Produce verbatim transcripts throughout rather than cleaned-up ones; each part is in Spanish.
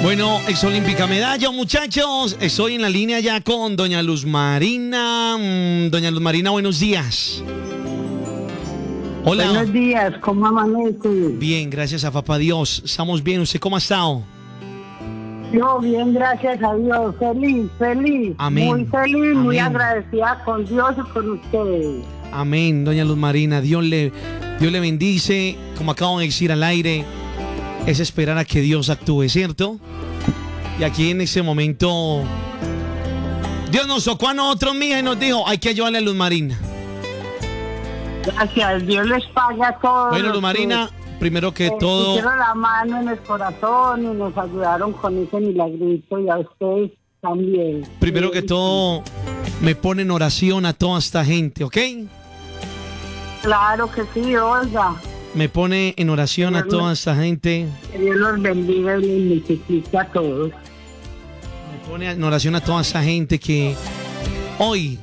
Bueno, exolímpica medalla, muchachos. Estoy en la línea ya con doña Luz Marina. Mm, Doña Luz Marina, buenos días. Hola. Buenos días, ¿cómo amanece? Bien, gracias a papá Dios. Estamos bien. ¿Usted cómo ha estado? Yo bien, gracias a Dios. Feliz, feliz. Amén. Muy feliz, muy Amén. agradecida con Dios y con ustedes. Amén, doña Luz Marina. Dios le, Dios le bendice. Como acabo de decir al aire, es esperar a que Dios actúe, ¿cierto? Y aquí en ese momento, Dios nos tocó a nosotros, mija, y nos dijo, hay que ayudarle a Luz Marina. Gracias, Dios les pague a todos. Bueno, los Luz Marina, que, primero que eh, todo... pusieron la mano en el corazón y nos ayudaron con ese milagrito, y a ustedes también. Primero Eh, que todo, me pone en oración a toda esta gente, ¿ok? Claro que sí, oiga. Me pone en oración a toda esta gente. Que Dios los bendiga y les multiplique a todos. Me pone en oración a toda esta gente que hoy,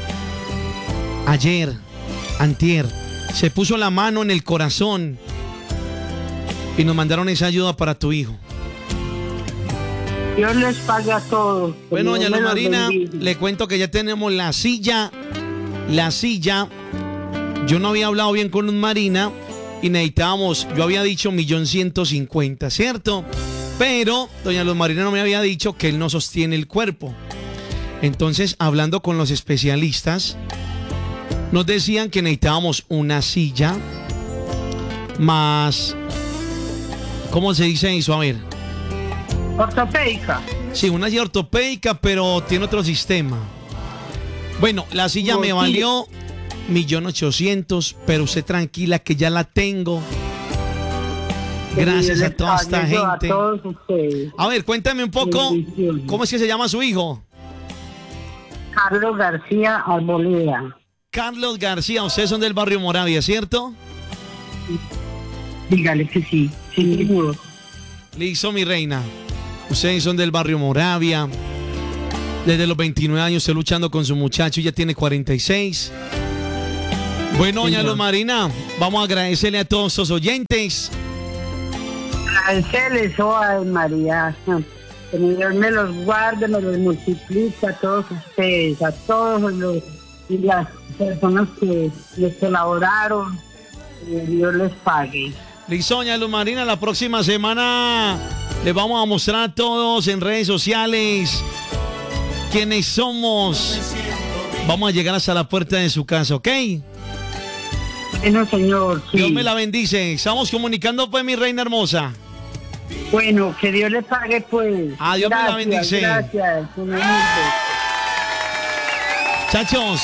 ayer, antier, se puso la mano en el corazón y nos mandaron esa ayuda para tu hijo. Dios les pague a todos. Bueno, doña Luz Dios me los Marina, bendiga. le cuento que ya tenemos la silla. La silla. Yo no había hablado bien con Luz Marina y necesitábamos, yo había dicho millón ciento cincuenta, ¿cierto? Pero doña Luz Marina no me había dicho que él no sostiene el cuerpo. Entonces, hablando con los especialistas, nos decían que necesitábamos una silla más... ¿Cómo se dice eso? A ver. Ortopédica. Sí, una silla ortopédica, pero tiene otro sistema. Bueno, la silla me valió millón ochocientos, pero usted tranquila que ya la tengo. Gracias a toda esta gente. A todos ustedes. A ver, cuéntame un poco, ¿cómo es que se llama su hijo? Carlos García Arboleda. Carlos García, ustedes son del barrio Moravia, ¿cierto? Dígale que sí, sí, seguro. Listo, mi reina. Ustedes son del barrio Moravia. Desde los veintinueve años estoy luchando con su muchacho, ya tiene cuarenta y seis. Bueno, doña Luz Marina, vamos a agradecerle a todos estos oyentes. Agradecerles, oh, ay, María. Que Dios me los guarde, me los multiplique a todos ustedes, a todos los y las personas que les colaboraron. Que Dios les pague. Listo, doña Luz Marina, la próxima semana les vamos a mostrar a todos en redes sociales quiénes somos. Vamos a llegar hasta la puerta de su casa, ¿ok? Bueno, señor, sí. Dios me la bendice. Estamos comunicando, pues, mi reina hermosa. Bueno, que Dios les pague, pues. Ah, Dios me la bendice. Gracias, señor. Chachos,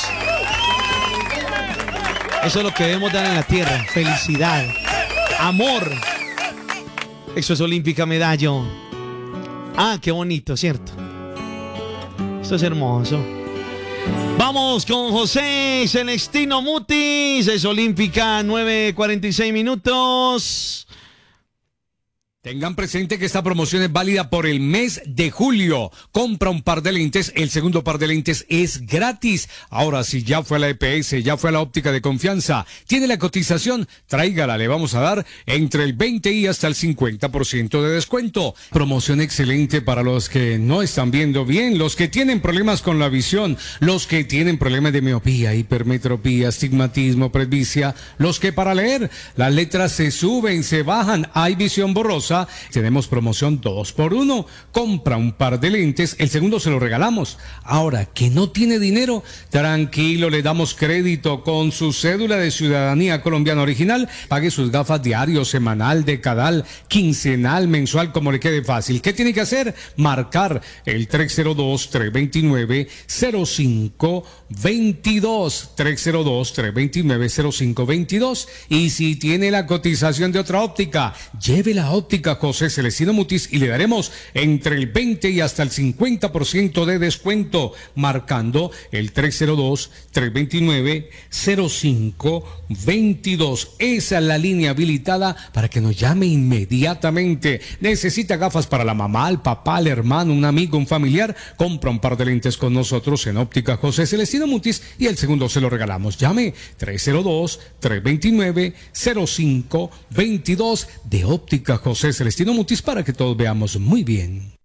eso es lo que debemos dar en la tierra. Felicidad, amor. Eso es olímpica medallo. Ah, qué bonito, ¿cierto? Esto es hermoso. Vamos con José Celestino Mutis. Es olímpica, nueve cuarenta y seis minutos. Tengan presente que esta promoción es válida por el mes de julio. Compra un par de lentes, el segundo par de lentes es gratis. Ahora, si ya fue a la E P S, ya fue a la óptica de confianza, tiene la cotización, tráigala, le vamos a dar entre el veinte y hasta el cincuenta por ciento de descuento. Promoción excelente para los que no están viendo bien, los que tienen problemas con la visión, los que tienen problemas de miopía, hipermetropía, astigmatismo, presbicia, los que para leer las letras se suben, se bajan, hay visión borrosa. Tenemos promoción dos por uno. Compra un par de lentes, el segundo se lo regalamos. Ahora, que no tiene dinero, tranquilo, le damos crédito con su cédula de ciudadanía colombiana original. Pague sus gafas diario, semanal, decadal, quincenal, mensual, como le quede fácil. ¿Qué tiene que hacer? Marcar el tres cero dos, tres dos nueve, cero cinco dos dos, tres cero dos, tres dos nueve, cero cinco dos dos. Y si tiene la cotización de otra óptica, lleve la óptica José Celestino Mutis y le daremos entre el veinte y hasta el cincuenta por ciento de descuento, marcando el tres cero dos, tres dos nueve, cero cinco dos dos. Esa es la línea habilitada para que nos llame inmediatamente. Necesita gafas para la mamá, el papá, el hermano, un amigo, un familiar. Compra un par de lentes con nosotros en óptica José Celestino Mutis y el segundo se lo regalamos. Llame tres cero dos, tres dos nueve, cero cinco dos dos de óptica José Celestino Mutis para que todos veamos muy bien.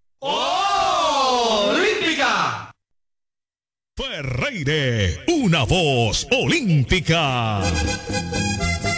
Ferreire, una voz olímpica.